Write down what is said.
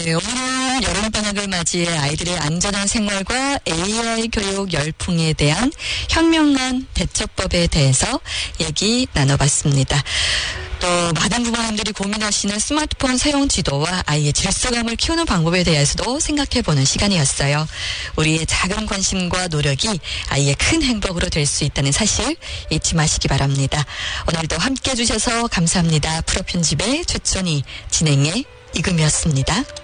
네, 오늘은 여름방학을 맞이해 아이들의 안전한 생활과 AI 교육 열풍에 대한 현명한 대처법에 대해서 얘기 나눠봤습니다. 또 많은 부모님들이 고민하시는 스마트폰 사용 지도와 아이의 질서감을 키우는 방법에 대해서도 생각해보는 시간이었어요. 우리의 작은 관심과 노력이 아이의 큰 행복으로 될 수 있다는 사실 잊지 마시기 바랍니다. 오늘도 함께해 주셔서 감사합니다. 프로편집의 최천희, 진행의 이금이었습니다.